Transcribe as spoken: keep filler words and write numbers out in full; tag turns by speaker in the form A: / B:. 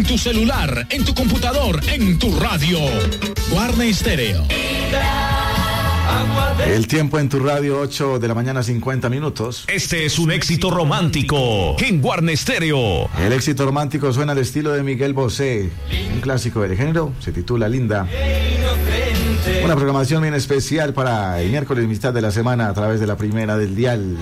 A: tu celular, en tu computador, en tu radio. Guarne Stereo.
B: El tiempo en tu radio, ocho de la mañana, cincuenta minutos.
C: Este es un éxito romántico en Guarne Stereo.
B: El éxito romántico suena al estilo de Miguel Bosé, un clásico del género, se titula Linda. Una programación bien especial para el miércoles mitad de la semana a través de la primera del dial.